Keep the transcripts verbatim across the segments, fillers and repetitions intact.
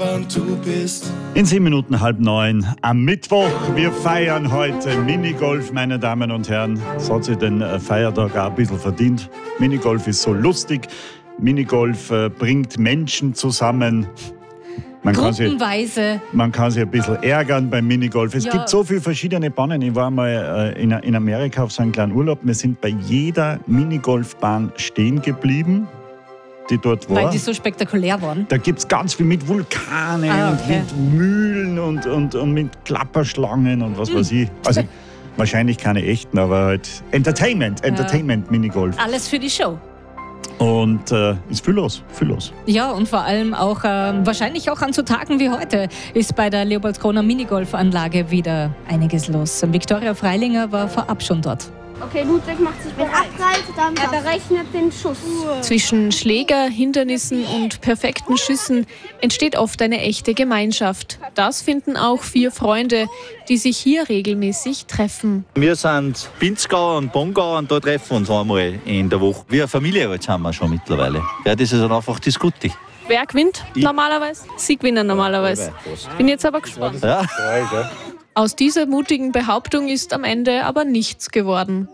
wann du bist. In sieben Minuten halb neun am Mittwoch. Wir feiern heute Minigolf, meine Damen und Herren. Das hat sich den Feiertag auch ein bisschen verdient. Minigolf ist so lustig. Minigolf äh, bringt Menschen zusammen. Man kann, sich, man kann sich ein bisschen ärgern beim Minigolf. Es ja. gibt so viele verschiedene Bahnen. Ich war mal äh, in, in Amerika auf so einem kleinen Urlaub. Wir sind bei jeder Minigolfbahn stehen geblieben, die dort war. Weil die so spektakulär waren? Da gibt es ganz viel mit Vulkanen ah, okay. und mit Mühlen und, und, und mit Klapperschlangen und was hm. weiß ich. Also wahrscheinlich keine echten, aber halt Entertainment, Entertainment ja. Minigolf. Alles für die Show. Und äh, ist viel los, viel los. Ja, und vor allem auch, äh, wahrscheinlich auch an so Tagen wie heute, ist bei der Leopoldskroner Minigolfanlage wieder einiges los. Viktoria Freilinger war vorab schon dort. Okay, Ludwig macht sich bereit. Dann er berechnet den Schuss. Zwischen Schläger, Hindernissen und perfekten Schüssen entsteht oft eine echte Gemeinschaft. Das finden auch vier Freunde, die sich hier regelmäßig treffen. Wir sind Pinzgau und Bongau und da treffen wir uns einmal in der Woche. Wie eine Familie jetzt sind wir schon mittlerweile. Ja, das ist dann einfach das Gute. Wer gewinnt normalerweise? Sie gewinnen normalerweise. Bin jetzt aber gespannt. Ja. Aus dieser mutigen Behauptung ist am Ende aber nichts geworden.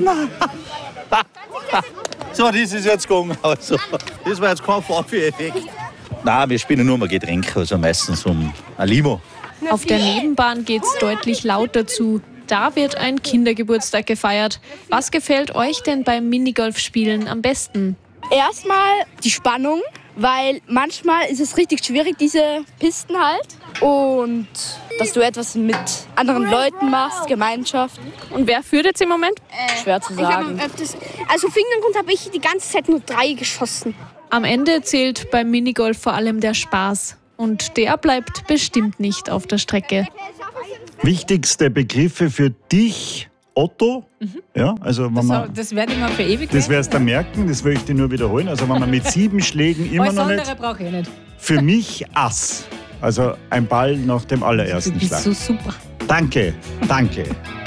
So, das ist jetzt gegangen. Also, das war jetzt kein Vorführeffekt. Nein, wir spielen nur mal Getränke, also meistens um ein Limo. Auf der Nebenbahn geht es deutlich lauter zu. Da wird ein Kindergeburtstag gefeiert. Was gefällt euch denn beim Minigolfspielen am besten? Erstmal die Spannung, weil manchmal ist es richtig schwierig, diese Pisten halt. Und dass du etwas mit anderen Leuten machst, Gemeinschaft. Und wer führt jetzt im Moment? Äh, Schwer zu sagen. Ich öfters, also für den Grund habe ich die ganze Zeit nur drei geschossen. Am Ende zählt beim Minigolf vor allem der Spaß. Und der bleibt bestimmt nicht auf der Strecke. Wichtigste Begriffe für dich, Otto? Mhm. Ja, also wenn das, man, das werde ich mal für ewig Das wirst du merken, das will ich dir nur wiederholen. Also wenn man mit sieben Schlägen immer Alles noch nicht... Alles andere brauche ich nicht. Für mich Ass. Also ein Ball nach dem allerersten Schlag. Schlag. Du bist so super. Danke, danke.